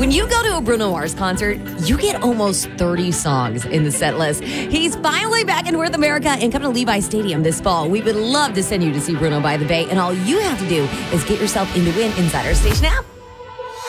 When you go to a Bruno Mars concert, you get almost 30 songs in the set list. He's finally back in North America and coming to Levi Stadium this fall. We would love to send you to see Bruno by the Bay, and all you have to do is get yourself in the Win Insider Station app.